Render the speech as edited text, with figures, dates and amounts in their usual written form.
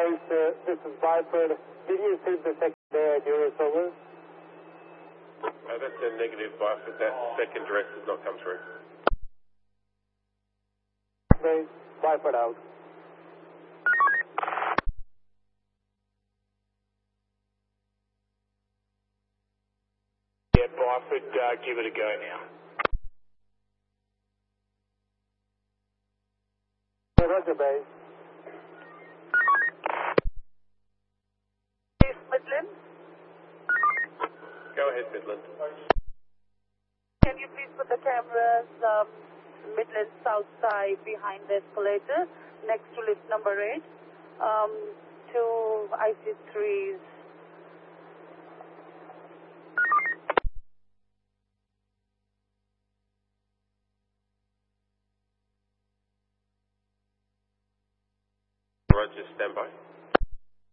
advise, this is Byford. Did you see the second Eurus over? That's a negative, Byford. That second direct has not come through. Okay, Byford out. Yeah, Byford, give it a go now. Roger, base. Midland, Go ahead, Midland. can you please put the cameras Midland south side behind the escalator next to lift number 8 to IC3s. Roger, stand by.